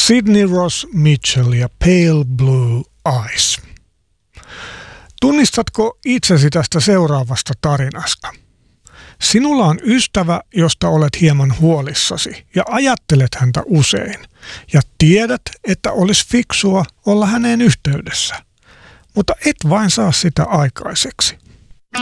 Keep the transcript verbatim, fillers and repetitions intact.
Sidney Ross Mitchell ja Pale Blue Eyes. Tunnistatko itsesi tästä seuraavasta tarinasta? Sinulla on ystävä, josta olet hieman huolissasi ja ajattelet häntä usein ja tiedät, että olisi fiksua olla häneen yhteydessä, mutta et vain saa sitä aikaiseksi.